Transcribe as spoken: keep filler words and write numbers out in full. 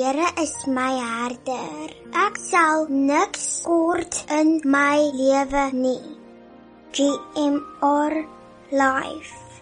Here is my herder. Ek sal niks kort in my lewe nie. G M R Life.